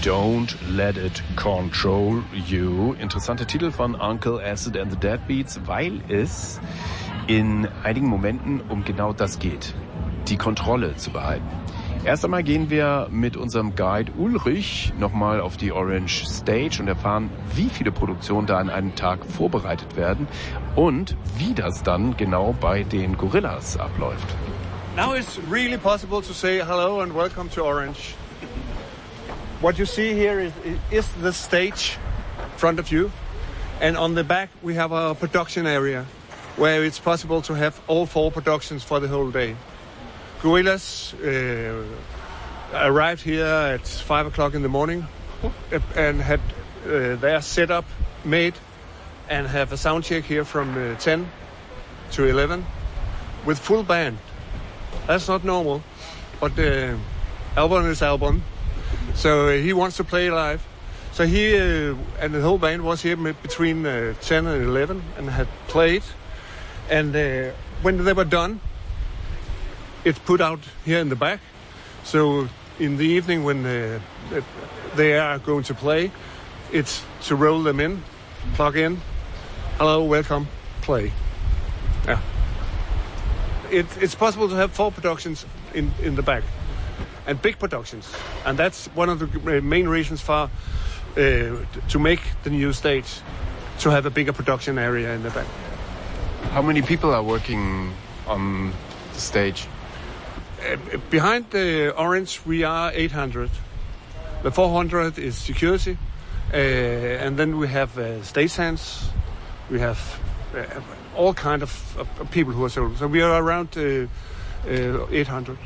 Don't Let It Control You. Interessanter Titel von Uncle Acid and the Deadbeats, weil es in einigen Momenten um genau das geht, die Kontrolle zu behalten. Erst einmal gehen wir mit unserem Guide Ulrich nochmal auf die Orange Stage und erfahren, wie viele Produktionen da an einem Tag vorbereitet werden und wie das dann genau bei den Gorillaz abläuft. Now it's really possible to say hello and welcome to Orange. What you see here is the stage in front of you, and on the back we have our production area where it's possible to have all 4 productions for the whole day. Gorillaz arrived here at 5 o'clock in the morning and had their setup made and have a sound check here from 10 to 11 with full band. That's not normal, but Albon is Albon, so he wants to play live. So he and the whole band was here between 10 and 11 and had played. And when they were done, it's put out here in the back. So in the evening when they are going to play, it's to roll them in, plug in, hello, welcome, play. Yeah. It's possible to have 4 productions in the back, and big productions. And that's one of the main reasons for to make the new stage, to have a bigger production area in the back. How many people are working on the stage? Behind the Orange, we are 800. The 400 is security, and then we have stage hands. We have all kind of people who are sold. So we are around 800.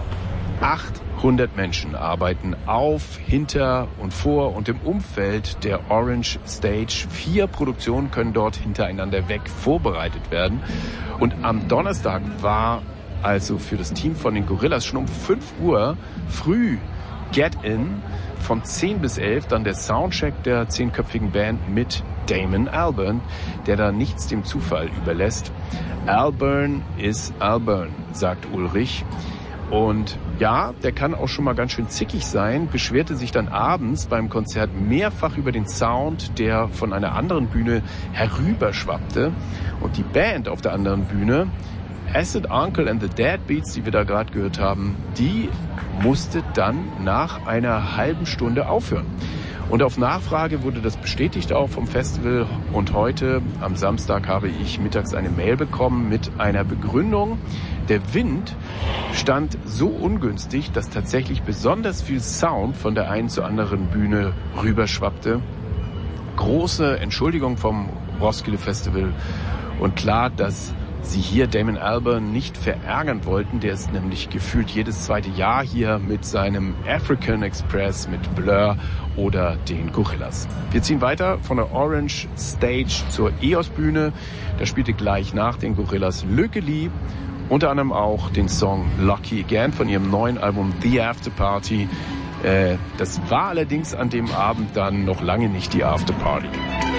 800 Menschen arbeiten auf, hinter und vor und im Umfeld der Orange Stage. 4 Produktionen können dort hintereinander weg vorbereitet werden. Und am Donnerstag war also für das Team von den Gorillaz schon um 5 Uhr früh Get-In, von 10 bis 11 dann der Soundcheck der 10-köpfigen Band mit Damon Albarn, der da nichts dem Zufall überlässt. Albarn ist Albarn, sagt Ulrich. Und ja, der kann auch schon mal ganz schön zickig sein, beschwerte sich dann abends beim Konzert mehrfach über den Sound, der von einer anderen Bühne herüberschwappte. Und die Band auf der anderen Bühne, Acid Uncle and the Deadbeats, die wir da gerade gehört haben, die musste dann nach einer halben Stunde aufhören. Und auf Nachfrage wurde das bestätigt auch vom Festival. Und heute, am Samstag, habe ich mittags eine Mail bekommen mit einer Begründung. Der Wind stand so ungünstig, dass tatsächlich besonders viel Sound von der einen zur anderen Bühne rüberschwappte. Große Entschuldigung vom Roskilde Festival. Und klar, dass sie hier Damon Albarn nicht verärgern wollten. Der ist nämlich gefühlt jedes zweite Jahr hier mit seinem African Express, mit Blur oder den Gorillaz. Wir ziehen weiter von der Orange Stage zur EOS-Bühne. Da spielte gleich nach den Gorillaz Lökeli, unter anderem auch den Song Lucky Again von ihrem neuen Album The After Party. Das war allerdings an dem Abend dann noch lange nicht die After Party.